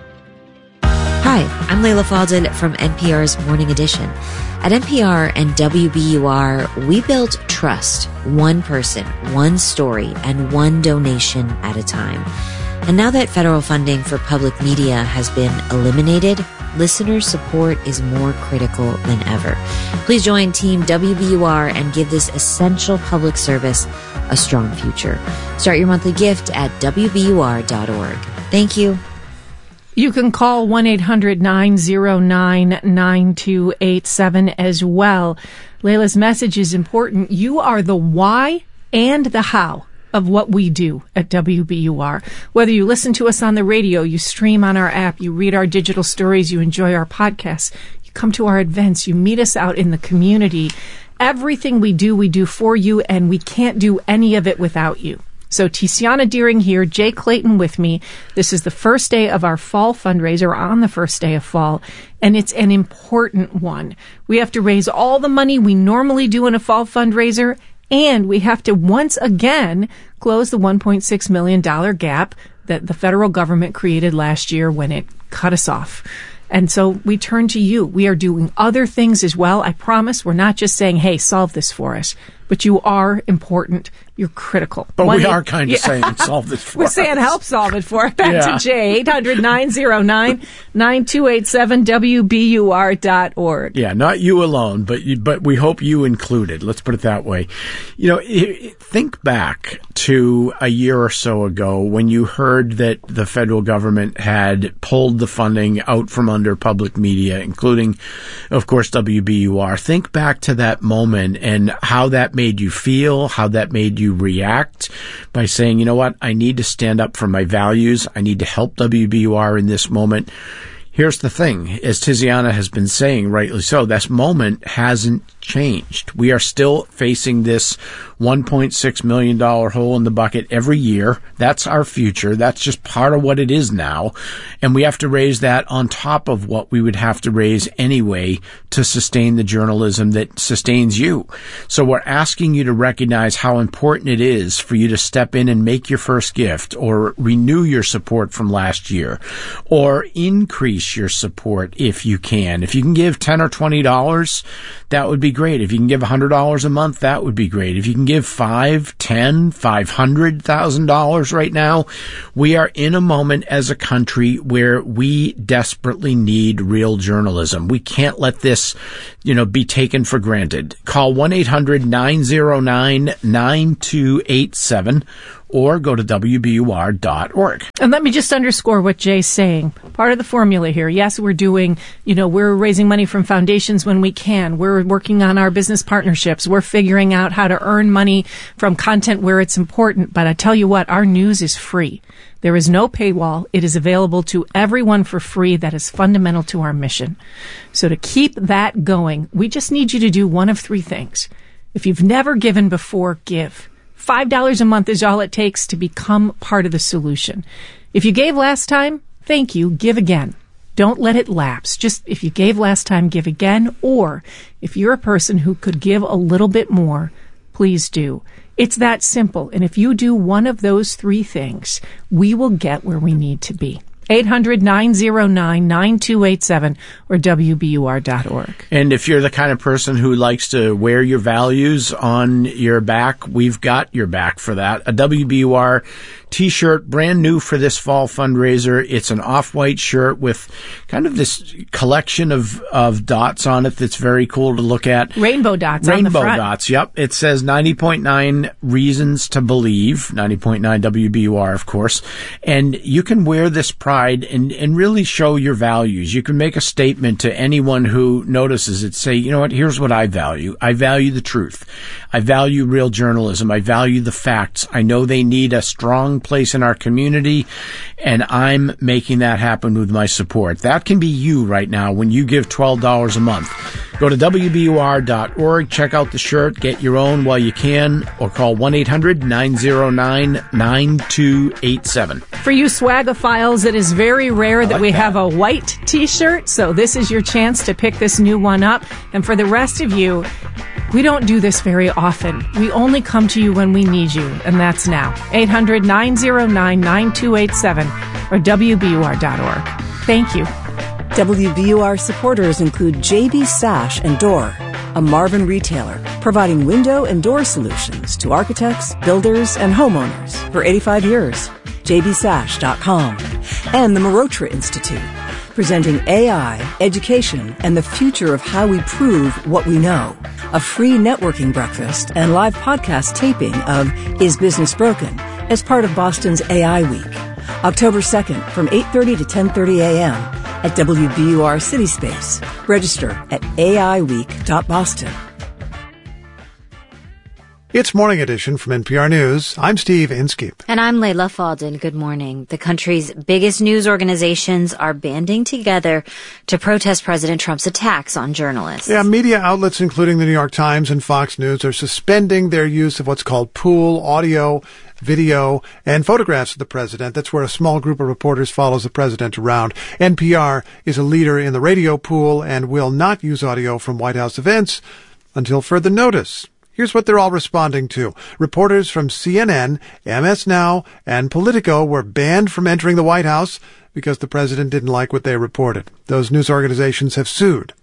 Hi, I'm Layla Faldin from N P R's Morning Edition. At N P R and W B U R, we build trust, one person, one story, and one donation at a time. And now that federal funding for public media has been eliminated, listener support is more critical than ever. Please join Team W B U R and give this essential public service a strong future. Start your monthly gift at w b u r dot org. Thank you. You can call one eight hundred nine oh nine nine two eight seven as well. Layla's message is important. You are the why and the how of what we do at W B U R. Whether you listen to us on the radio, you stream on our app, you read our digital stories, you enjoy our podcasts, you come to our events, you meet us out in the community. Everything we do, we do for you, and we can't do any of it without you. So Tiziana Deering here, Jay Clayton with me. This is the first day of our fall fundraiser, on the first day of fall, and it's an important one. We have to raise all the money we normally do in a fall fundraiser, and we have to once again close the one point six million dollars gap that the federal government created last year when it cut us off. And so we turn to you. We are doing other things as well. I promise we're not just saying, hey, solve this for us. but you are important. You're critical. But One we eight- are kind of Yeah. saying solve this for We're us. saying help solve it for us. Back Yeah. to Jay, eight hundred, nine oh nine, nine two eight seven, W B U R dot org. Yeah, not you alone, but you, but we hope you included. Let's put it that way. You know, i- i- think back to a year or so ago when you heard that the federal government had pulled the funding out from under public media, including, of course, W B U R. Think back to that moment and how that made you feel, how that made you react by saying, you know what, I need to stand up for my values. I need to help W B U R in this moment. Here's the thing, as Tiziana has been saying, rightly so, this moment hasn't changed. We are still facing this one point six million dollars hole in the bucket every year. That's our future. That's just part of what it is now. And we have to raise that on top of what we would have to raise anyway to sustain the journalism that sustains you. So we're asking you to recognize how important it is for you to step in and make your first gift, or renew your support from last year, or increase your support if you can. If you can give ten or twenty dollars, that would be great. If you can give one hundred dollars a month, that would be great. If you can give five, ten, five hundred thousand dollars right now, we are in a moment as a country where we desperately need real journalism. We can't let this, you know, be taken for granted. Call one eight hundred, nine oh nine, nine two eight seven or go to W B U R dot org. And let me just underscore what Jay's saying. Part of the formula here, yes, we're doing, you know, we're raising money from foundations when we can. We're working on our business partnerships. We're figuring out how to earn money from content where it's important. But I tell you what, our news is free. There is no paywall. It is available to everyone for free. That is fundamental to our mission. So to keep that going, we just need you to do one of three things. If you've never given before, give. Five dollars a month is all it takes to become part of the solution. If you gave last time, thank you. Give again. Don't let it lapse. Just if you gave last time, give again. Or if you're a person who could give a little bit more, please do. It's that simple. And if you do one of those three things, we will get where we need to be. eight hundred, nine oh nine, nine two eight seven or W B U R dot org. And if you're the kind of person who likes to wear your values on your back, we've got your back for that. A W B U R T-shirt, brand new for this fall fundraiser. It's an off-white shirt with kind of this collection of, of dots on it that's very cool to look at. Rainbow dots on the Rainbow front. dots, yep. It says ninety point nine Reasons to Believe, ninety point nine W B U R, of course. And you can wear this pride and, and really show your values. You can make a statement to anyone who notices it. Say, you know what, here's what I value. I value the truth. I value real journalism. I value the facts. I know they need a strong place in our community, and I'm making that happen with my support. That can be you right now when you give twelve dollars a month. Go to W B U R dot org, check out the shirt, get your own while you can, or call one eight hundred, nine oh nine, nine two eight seven. For you swagophiles, it is very rare that like we that. have a white T-shirt, so this is your chance to pick this new one up. And for the rest of you, we don't do this very often. We only come to you when we need you, and that's now. eight hundred, nine oh nine, nine two eight seven or W B U R dot org. Thank you. W B U R supporters include J B Sash and Door, a Marvin retailer providing window and door solutions to architects, builders, and homeowners for eighty-five years. J B Sash dot com. And the Marotra Institute, presenting A I, education, and the future of how we prove what we know. A free networking breakfast and live podcast taping of Is Business Broken as part of Boston's A I Week. October second from eight thirty to ten thirty a.m. at W B U R City Space. Register at A I week dot boston. It's Morning Edition from N P R News. I'm Steve Inskeep. And I'm Layla Falden. Good morning. The country's biggest news organizations are banding together to protest President Trump's attacks on journalists. Yeah, media outlets, including the New York Times and Fox News, are suspending their use of what's called pool audio, video, and photographs of the president. That's where a small group of reporters follows the president around. N P R is a leader in the radio pool and will not use audio from White House events until further notice. Here's what they're all responding to. Reporters from C N N, M S Now, and Politico were banned from entering the White House because the president didn't like what they reported. Those news organizations have sued.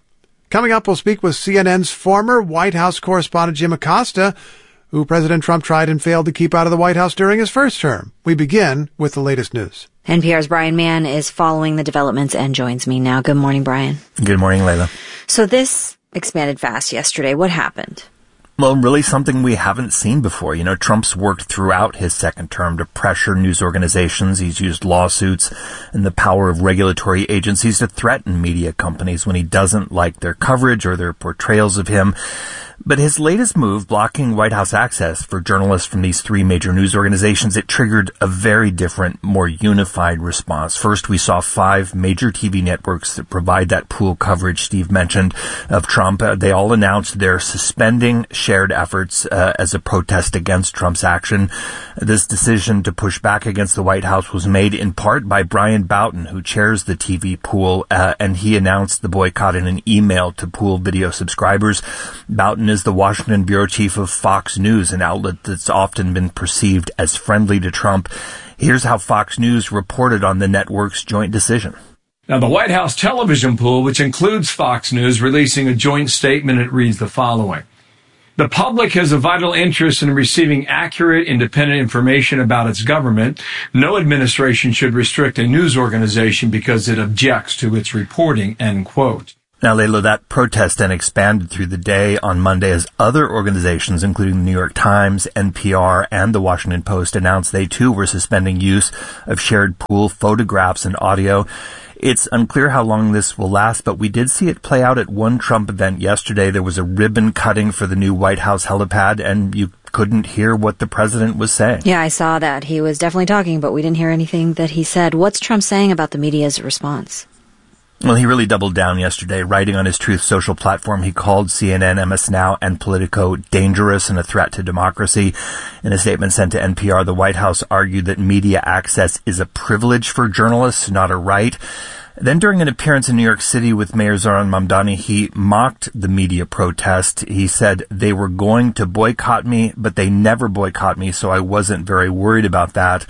Coming up, we'll speak with C N N's former White House correspondent Jim Acosta, who President Trump tried and failed to keep out of the White House during his first term. We begin with the latest news. N P R's Brian Mann is following the developments and joins me now. Good morning, Brian. Good morning, Layla. So this expanded fast yesterday. What happened? Well, really something we haven't seen before. You know, Trump's worked throughout his second term to pressure news organizations. He's used lawsuits and the power of regulatory agencies to threaten media companies when he doesn't like their coverage or their portrayals of him. But his latest move, blocking White House access for journalists from these three major news organizations, it triggered a very different, more unified response. First, we saw five major T V networks that provide that pool coverage Steve mentioned of Trump. Uh, they all announced they're suspending shared efforts uh, as a protest against Trump's action. This decision to push back against the White House was made in part by Brian Boughton, who chairs the T V pool, uh, and he announced the boycott in an email to pool video subscribers. Boughton is the Washington bureau chief of Fox News, an outlet that's often been perceived as friendly to Trump. Here's how Fox News reported on the network's joint decision. Now, the White House television pool, which includes Fox News, releasing a joint statement. It reads the following. The public has a vital interest in receiving accurate, independent information about its government. No administration should restrict a news organization because it objects to its reporting, end quote. Now, Layla, that protest then expanded through the day on Monday as other organizations, including the New York Times, N P R, and the Washington Post, announced they too were suspending use of shared pool photographs and audio. It's unclear how long this will last, but we did see it play out at one Trump event yesterday. There was a ribbon cutting for the new White House helipad, and you couldn't hear what the president was saying. Yeah, I saw that. He was definitely talking, but we didn't hear anything that he said. What's Trump saying about the media's response? Well, he really doubled down yesterday, writing on his Truth Social platform. He called C N N, M S Now, and Politico dangerous and a threat to democracy. In a statement sent to N P R, the White House argued that media access is a privilege for journalists, not a right. Then during an appearance in New York City with Mayor Zohran Mamdani, he mocked the media protest. He said they were going to boycott me, but they never boycott me, so I wasn't very worried about that.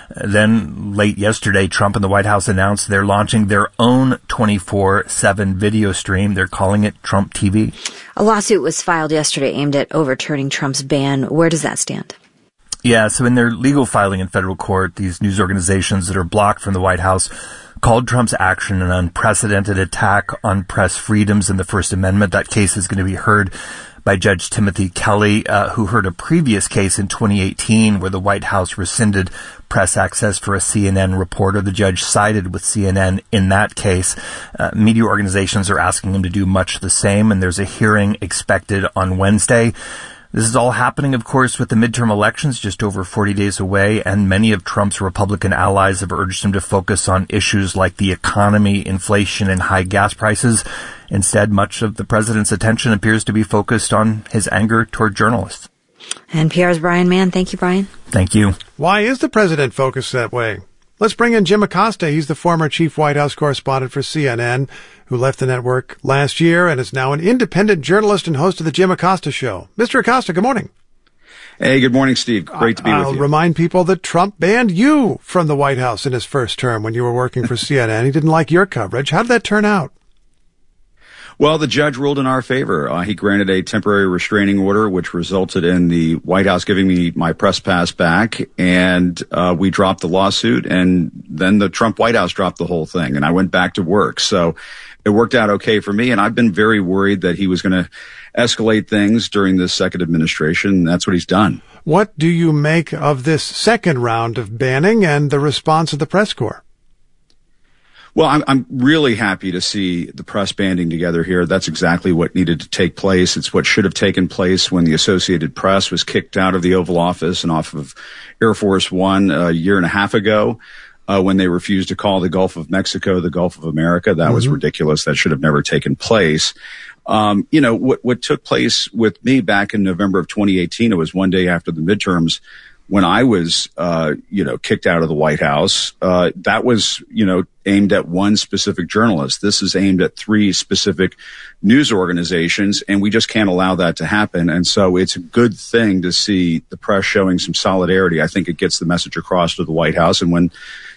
Then late yesterday, Trump and the White House announced they're launching their own twenty-four seven video stream. They're calling it Trump T V. A lawsuit was filed yesterday aimed at overturning Trump's ban. Where does that stand? Yeah, so in their legal filing in federal court, these news organizations that are blocked from the White House called Trump's action an unprecedented attack on press freedoms and the First Amendment. That case is going to be heard by Judge Timothy Kelly, uh, who heard a previous case in twenty eighteen where the White House rescinded press access for a C N N reporter. The judge sided with C N N in that case. Uh, media organizations are asking him to do much the same, and there's a hearing expected on Wednesday. This is all happening, of course, with the midterm elections just over forty days away, and many of Trump's Republican allies have urged him to focus on issues like the economy, inflation, and high gas prices. Instead, much of the president's attention appears to be focused on his anger toward journalists. N P R's Brian Mann. Thank you, Brian. Thank you. Why is the president focused that way? Let's bring in Jim Acosta. He's the former chief White House correspondent for C N N, who left the network last year and is now an independent journalist and host of the Jim Acosta Show. Mister Acosta, good morning. Hey, good morning, Steve. Great to be I'll with you. I'll remind people that Trump banned you from the White House in his first term when you were working for C N N. He didn't like your coverage. How did that turn out? Well, the judge ruled in our favor. Uh, he granted a temporary restraining order, which resulted in the White House giving me my press pass back, and uh, we dropped the lawsuit, and then the Trump White House dropped the whole thing, and I went back to work. So it worked out okay for me, and I've been very worried that he was going to escalate things during this second administration, and that's what he's done. What do you make of this second round of banning and the response of the press corps? Well, I'm, I'm really happy to see the press banding together here. That's exactly what needed to take place. It's what should have taken place when the Associated Press was kicked out of the Oval Office and off of Air Force One a year and a half ago, uh, when they refused to call the Gulf of Mexico the Gulf of America. That mm-hmm. was ridiculous. That should have never taken place. Um, you know, what, what took place with me back in November of twenty eighteen, it was one day after the midterms, when I was, uh, you know, kicked out of the White House, uh, that was, you know, aimed at one specific journalist. This is aimed at three specific news organizations, and we just can't allow that to happen. And so it's a good thing to see the press showing some solidarity. I think it gets the message across to the White House. And when,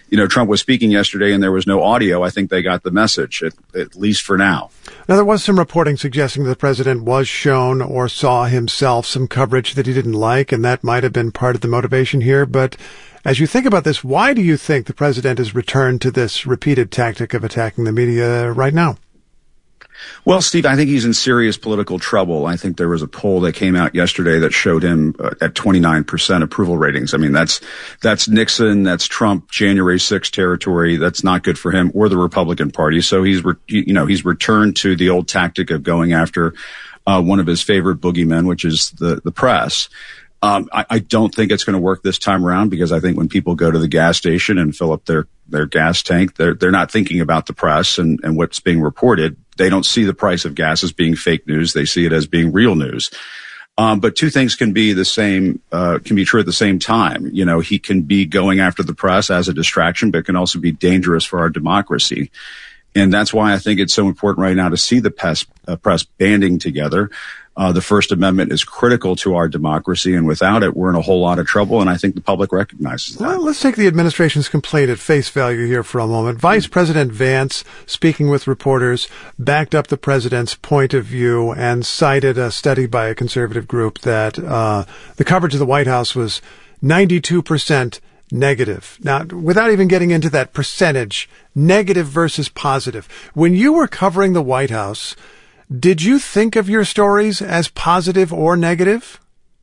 you know, Trump was speaking yesterday and there was no audio, I think they got the message, at, at least for now. Now, there was some reporting suggesting that the president was shown or saw himself some coverage that he didn't like, and that might have been part of the motivation here. But as you think about this, why do you think the president has returned to this repeated tactic of attacking the media right now? Well, Steve, I think he's in serious political trouble. I think there was a poll that came out yesterday that showed him uh, at twenty-nine percent approval ratings. I mean, that's that's Nixon, that's Trump, January sixth territory. That's not good for him or the Republican Party. So he's, re- you know, he's returned to the old tactic of going after uh, one of his favorite boogeymen, which is the the press. Um, I, I don't think it's going to work this time around, because I think when people go to the gas station and fill up their, their gas tank, they're, they're not thinking about the press and, and what's being reported. They don't see the price of gas as being fake news. They see it as being real news. Um, but two things can be the same, uh, can be true at the same time. You know, he can be going after the press as a distraction, but can also be dangerous for our democracy. And that's why I think it's so important right now to see the press, uh, press banding together. Uh, the First Amendment is critical to our democracy, and without it, we're in a whole lot of trouble, and I think the public recognizes that. Well, let's take the administration's complaint at face value here for a moment. Vice President Vance, speaking with reporters, backed up the president's point of view and cited a study by a conservative group that uh, the coverage of the White House was ninety-two percent negative. Now, without even getting into that percentage, negative versus positive, when you were covering the White House, did you think of your stories as positive or negative?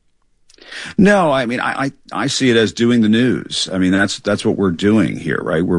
No, I mean, I, I, I see it as doing the news. I mean, that's, that's what we're doing here, right? We're